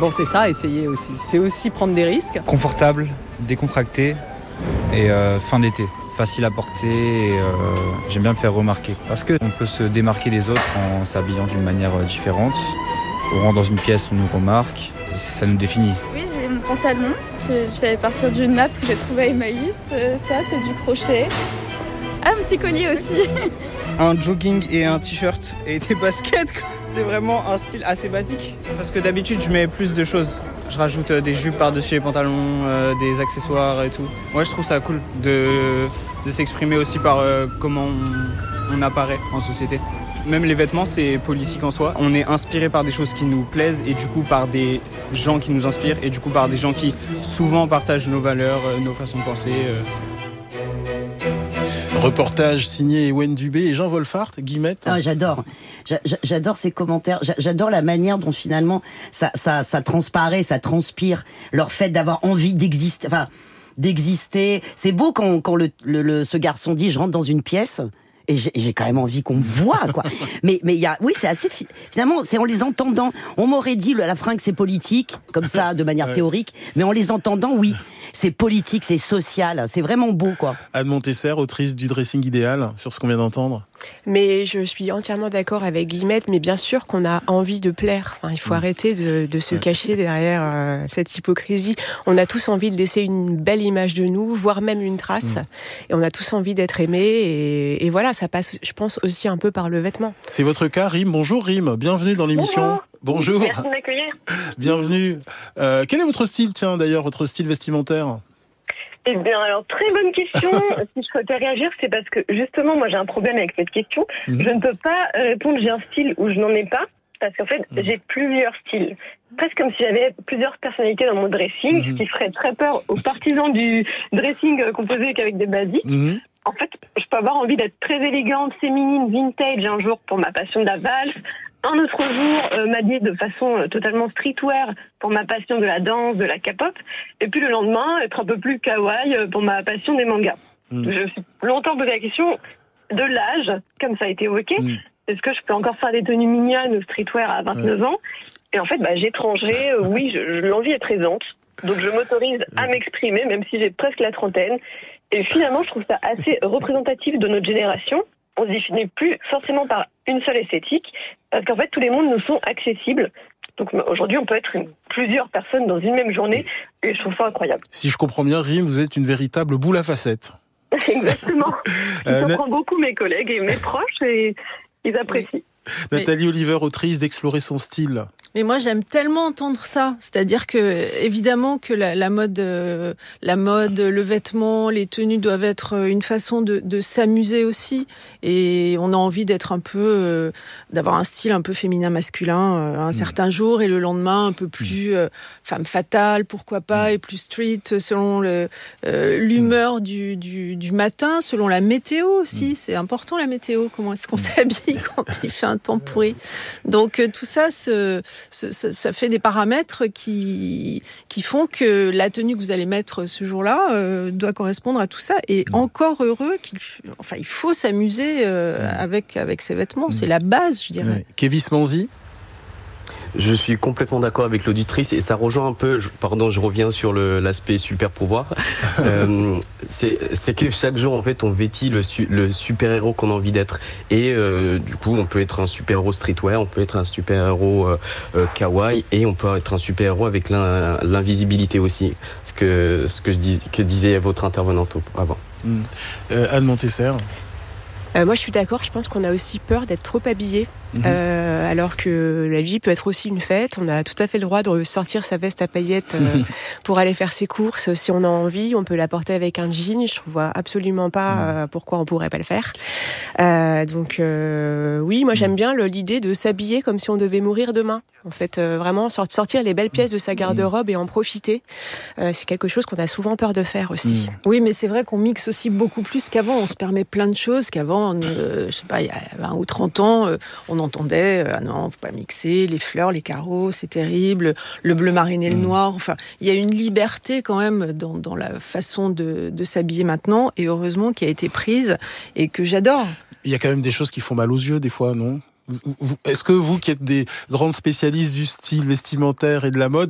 bon, c'est ça, essayer aussi. C'est aussi prendre des risques. Confortable, décontracté et fin d'été. Facile à porter et j'aime bien me faire remarquer. Parce qu'on peut se démarquer des autres en s'habillant d'une manière différente. On rentre dans une pièce, on nous remarque, et ça nous définit. Oui, j'ai mon pantalon que je fais partir d'une nappe que j'ai trouvé à Emmaüs. Ça, c'est du crochet. Ah, un petit collier aussi. Un jogging et un t-shirt et des baskets. C'est vraiment un style assez basique. Parce que d'habitude, je mets plus de choses. Je rajoute des jupes par-dessus les pantalons, des accessoires et tout. Moi, je trouve ça cool de s'exprimer aussi par comment on apparaît en société. Même les vêtements, c'est politique en soi. On est inspiré par des choses qui nous plaisent et du coup par des gens qui nous inspirent et du coup par des gens qui souvent partagent nos valeurs, nos façons de penser. Reportage signé Ewen Dubé et Jean Wolfart. Guillemette. Ah, j'adore ces commentaires. J'adore la manière dont finalement ça transparaît, ça transpire. Leur fait d'avoir envie d'exister. C'est beau quand ce garçon dit je rentre dans une pièce. Et j'ai quand même envie qu'on me voit, quoi. Mais c'est assez, finalement, c'est en les entendant. On m'aurait dit, la fringue, c'est politique, comme ça, de manière théorique. Mais en les entendant, oui. C'est politique, c'est social. C'est vraiment beau, quoi. Anne Montesser, autrice du Dressing idéal, sur ce qu'on vient d'entendre. Mais je suis entièrement d'accord avec Guillemette, mais bien sûr qu'on a envie de plaire. Enfin, il faut arrêter de se cacher derrière cette hypocrisie. On a tous envie de laisser une belle image de nous, voire même une trace. Et on a tous envie d'être aimés. Et voilà, ça passe, je pense, aussi un peu par le vêtement. C'est votre cas, Rim. Bonjour, Rim. Bienvenue dans l'émission. Bonjour. Merci de m'accueillir. Bienvenue. Quel est votre style, tiens, d'ailleurs, votre style vestimentaire ? Eh bien, alors, très bonne question. Si je souhaitais réagir, c'est parce que, justement, moi, j'ai un problème avec cette question. Je ne peux pas répondre j'ai un style ou je n'en ai pas, parce qu'en fait, j'ai plusieurs styles. Presque comme si j'avais plusieurs personnalités dans mon dressing, ce qui ferait très peur aux partisans du dressing composé qu'avec des basiques. En fait, je peux avoir envie d'être très élégante, féminine, vintage un jour pour ma passion de la valse. Un autre jour, m'habiller de façon totalement streetwear pour ma passion de la danse, de la K-pop. Et puis le lendemain, être un peu plus kawaii pour ma passion des mangas. Je me suis longtemps posé la question de l'âge, comme ça a été évoqué. Est-ce que je peux encore faire des tenues mignonnes ou streetwear à 29 ans ? Et en fait, j'étranger, oui, l'envie est présente. Donc je m'autorise à m'exprimer, même si j'ai presque la trentaine. Et finalement, je trouve ça assez représentatif de notre génération. On se définit plus forcément par une seule esthétique, parce qu'en fait, tous les mondes nous sont accessibles. Donc aujourd'hui, on peut être plusieurs personnes dans une même journée, et je trouve ça incroyable. Si je comprends bien, Rim, vous êtes une véritable boule à facettes. Exactement. Je comprends beaucoup mes collègues et mes proches, et ils apprécient. Nathalie Oliver, autrice d'Explorer son style. Mais moi, j'aime tellement entendre ça. C'est-à-dire que, évidemment, que la mode, le vêtement, les tenues doivent être une façon de s'amuser aussi. Et on a envie d'être un peu, d'avoir un style un peu féminin-masculin un certain jour, et le lendemain un peu plus femme fatale, pourquoi pas, et plus street, selon l'humeur du matin, selon la météo aussi. C'est important, la météo. Comment est-ce qu'on s'habille quand il fait un temps pourri? Donc, tout ça, ça fait des paramètres qui font que la tenue que vous allez mettre ce jour-là doit correspondre à tout ça. Et encore heureux il faut s'amuser avec ses vêtements. C'est la base, je dirais. Kevin Smanzi. Je suis complètement d'accord avec l'auditrice et ça rejoint un peu, je reviens sur l'aspect super pouvoir. C'est que chaque jour, en fait, on vêtit le super-héros qu'on a envie d'être. Et du coup, on peut être un super-héros streetwear, on peut être un super-héros kawaii, et on peut être un super-héros avec l'invisibilité aussi. Ce que disait votre intervenante avant. Anne Montesser. Moi, je suis d'accord. Je pense qu'on a aussi peur d'être trop habillé. Alors que la vie peut être aussi une fête. On a tout à fait le droit de sortir sa veste à paillettes pour aller faire ses courses. Si on a envie, on peut la porter avec un jean. Je vois absolument pas pourquoi on pourrait pas le faire. Donc oui, moi j'aime bien l'idée de s'habiller comme si on devait mourir demain. En fait, vraiment sortir les belles pièces de sa garde-robe et en profiter. C'est quelque chose qu'on a souvent peur de faire aussi. Oui, mais c'est vrai qu'on mixe aussi beaucoup plus qu'avant. On se permet plein de choses qu'avant, je sais pas, il y a 20 ou 30 ans, on entendait ah non, faut pas mixer, les fleurs, les carreaux, c'est terrible, le bleu marine et le noir. Enfin, il y a une liberté quand même dans la façon de s'habiller maintenant, et heureusement qui a été prise et que j'adore. Il y a quand même des choses qui font mal aux yeux des fois, non ? Est-ce que vous qui êtes des grandes spécialistes du style vestimentaire et de la mode,